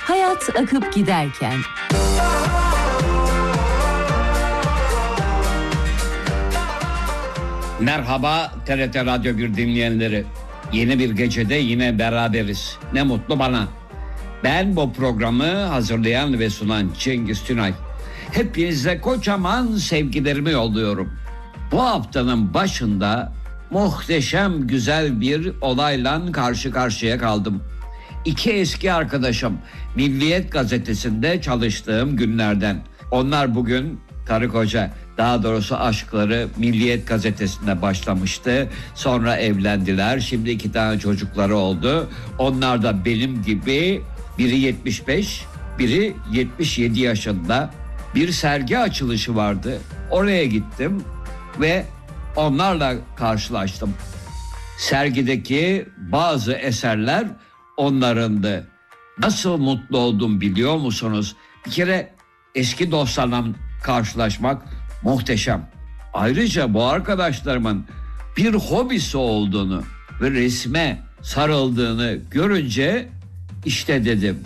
Hayat akıp giderken. Merhaba TRT Radyo 1 dinleyenleri. Yeni bir gecede yine beraberiz. Ne mutlu bana. Ben bu programı hazırlayan ve sunan Cengiz Tünay. Hepinize kocaman sevgilerimi yolluyorum. Bu haftanın başında muhteşem güzel bir olayla karşı karşıya kaldım. İki eski arkadaşım Milliyet gazetesinde çalıştığım günlerden. Onlar bugün karı koca, daha doğrusu aşkları Milliyet gazetesinde başlamıştı. Sonra evlendiler. Şimdi 2 tane çocukları oldu. Onlar da benim gibi, biri 75, biri 77 yaşında. Bir sergi açılışı vardı. Oraya gittim ve onlarla karşılaştım. Sergideki bazı eserler onlarındı. Nasıl mutlu oldum biliyor musunuz? Bir kere eski dostlarla karşılaşmak muhteşem. Ayrıca bu arkadaşlarımın bir hobisi olduğunu ve resme sarıldığını görünce işte dedim,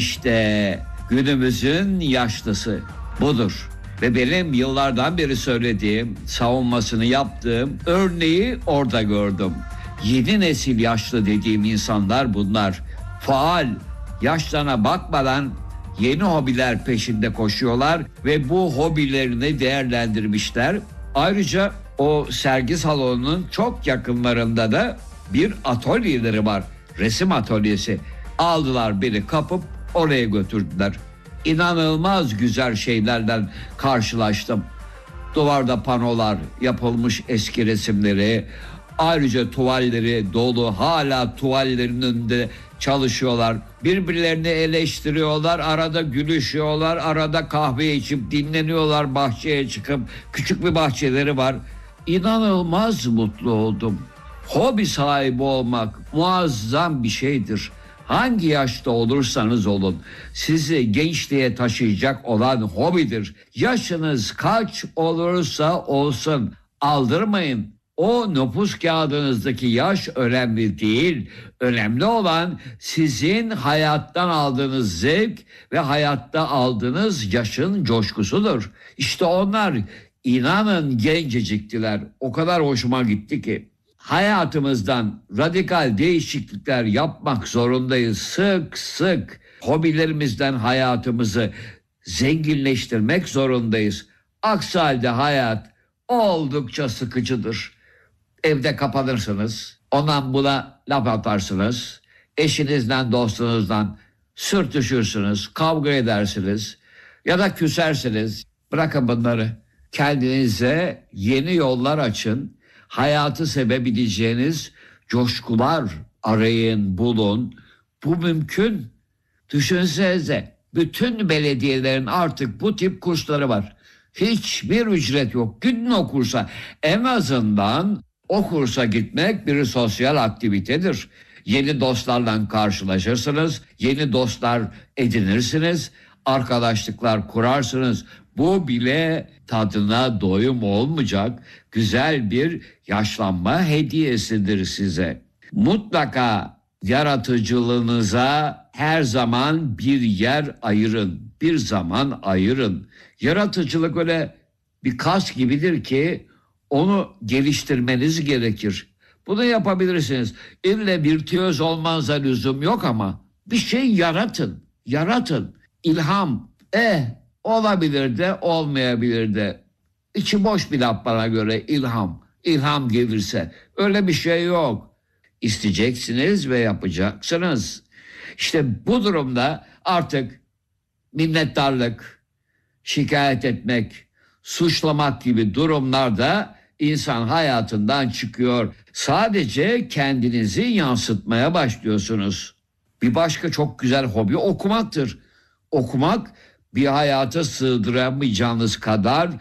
işte günümüzün yaşlısı budur. Ve benim yıllardan beri söylediğim, savunmasını yaptığım örneği orada gördüm. Yeni nesil yaşlı dediğim insanlar bunlar. Faal, yaşlarına bakmadan yeni hobiler peşinde koşuyorlar ve bu hobilerini değerlendirmişler. Ayrıca o sergi salonunun çok yakınlarında da bir atölyeleri var. Resim atölyesi. Aldılar beni, kapıp oraya götürdüler. İnanılmaz güzel şeylerden karşılaştım. Duvarda panolar, yapılmış eski resimleri, ayrıca tuvalleri dolu, hala tuvallerin önünde çalışıyorlar. Birbirlerini eleştiriyorlar, arada gülüşüyorlar, arada kahve içip dinleniyorlar, bahçeye çıkıp küçük bir bahçeleri var. İnanılmaz mutlu oldum. Hobi sahibi olmak muazzam bir şeydir. Hangi yaşta olursanız olun, sizi gençliğe taşıyacak olan hobidir. Yaşınız kaç olursa olsun aldırmayın. O nüfus kağıdınızdaki yaş önemli değil. Önemli olan sizin hayattan aldığınız zevk ve hayatta aldığınız yaşın coşkusudur. İşte onlar, inanın, genceciktiler. O kadar hoşuma gitti ki. Hayatımızdan radikal değişiklikler yapmak zorundayız. Sık sık hobilerimizden hayatımızı zenginleştirmek zorundayız. Aksi halde hayat oldukça sıkıcıdır. Evde kapanırsınız, ondan buna laf atarsınız, eşinizden, dostunuzdan sürtüşürsünüz, kavga edersiniz ya da küsersiniz. Bırakın bunları. Kendinize yeni yollar açın. Hayatı sevebileceğiniz coşkular arayın, bulun. Bu mümkün. Düşünsenize, bütün belediyelerin artık bu tip kursları var. Hiçbir ücret yok. Gidin o kursa. En azından o kursa gitmek bir sosyal aktivitedir. Yeni dostlarla karşılaşırsınız, yeni dostlar edinirsiniz, arkadaşlıklar kurarsınız. Bu bile tadına doyum olmayacak güzel bir yaşlanma hediyesidir size. Mutlaka yaratıcılığınıza her zaman bir yer ayırın, bir zaman ayırın. Yaratıcılık öyle bir kas gibidir ki onu geliştirmeniz gerekir. Bunu yapabilirsiniz. İlle virtüöz olmanıza lüzum yok ama bir şey yaratın, yaratın. İlham, olabilir de olmayabilir de. İçi boş bir laf bana göre ilham. İlham gelirse öyle bir şey yok. İsteyeceksiniz ve yapacaksınız. İşte bu durumda artık minnettarlık, şikayet etmek, suçlamak gibi durumlarda insan hayatından çıkıyor. Sadece kendinizi yansıtmaya başlıyorsunuz. Bir başka çok güzel hobi okumaktır. Okumak bir hayata sığdıramayacağınız kadar